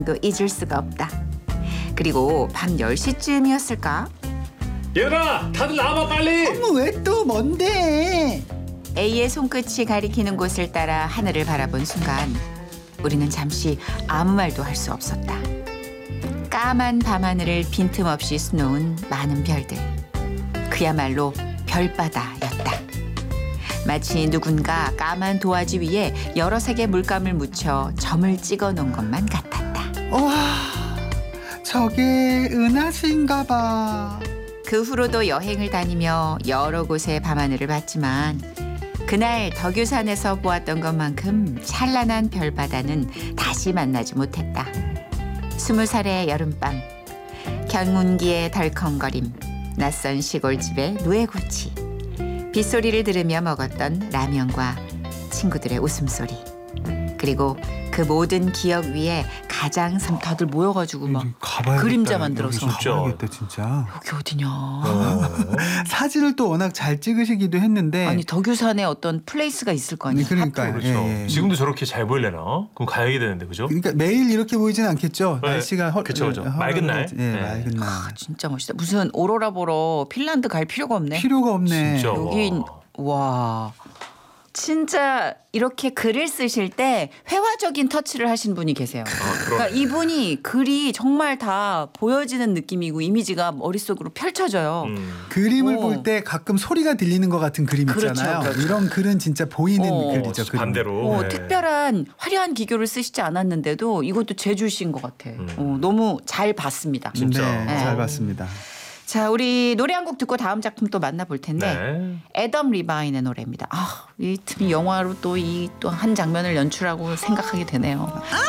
도 잊을 수가 없다. 그리고 밤 10시쯤이었을까? 얘들아, 다들 나와봐 빨리. 어머 왜 또 뭔데? A의 손끝이 가리키는 곳을 따라 하늘을 바라본 순간 우리는 잠시 아무 말도 할 수 없었다. 까만 밤하늘을 빈틈없이 수놓은 많은 별들. 그야말로 별바다였다. 마치 누군가 까만 도화지 위에 여러 색의 물감을 묻혀 점을 찍어 놓은 것만 같았다. 와 저게 은하수인가 봐. 그 후로도 여행을 다니며 여러 곳의 밤하늘을 봤지만 그날 덕유산에서 보았던 것만큼 찬란한 별바다는 다시 만나지 못했다. 20살의 여름밤, 견문기의 덜컹거림, 낯선 시골집의 누에고치, 빗소리를 들으며 먹었던 라면과 친구들의 웃음소리, 그리고 그 모든 기억 위에 가장 다들 모여가지고 막 가봐야겠다. 그림자 만들어서. 여기 가봐야겠다 진짜. 여기 어디냐. 사진을 또 워낙 잘 찍으시기도 했는데. 아니 덕유산에 어떤 플레이스가 있을 거 아니야. 그러니까요. 그렇죠. 예, 예. 지금도 저렇게 잘 보이려나? 그럼 가야 되는데 그죠? 그러니까 매일 이렇게 보이진 않겠죠. 네. 날씨가 그쵸. 맑은 날. 예, 네. 맑은 날. 아, 진짜 멋있다. 무슨 오로라 보러 핀란드 갈 필요가 없네. 필요가 없네. 진짜. 여긴 와. 진짜 이렇게 글을 쓰실 때 회화적인 터치를 하신 분이 계세요. 그러니까 이분이 글이 정말 다 보여지는 느낌이고 이미지가 머릿속으로 펼쳐져요. 그림을 오. 볼 때 가끔 소리가 들리는 것 같은 그림 있잖아요. 그렇죠, 그렇죠. 이런 글은 진짜 보이는 어, 글이죠. 그림. 반대로. 네. 특별한 화려한 기교를 쓰시지 않았는데도 이것도 제주신 것 같아. 너무 잘 봤습니다. 진짜. 네, 잘 봤습니다. 자, 우리 노래 한 곡 듣고 다음 작품 또 만나볼 텐데 네. 애덤 리바인의 노래입니다. 아, 이 틈이 영화로 또 이 또 한 장면을 연출하고 생각하게 되네요.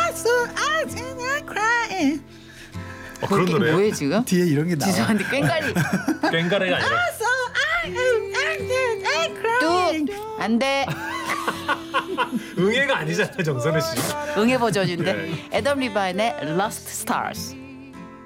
그런 그게 노래. 뭐예요 지금? 뒤에 이런 게 나와. 죄송한데 꽹가리 꽹가리가 아니라. 뚝안 돼. 응애가 아니잖아요, 정선우 씨. 응애 버전인데 네. 애덤 리바인의 Lost Stars.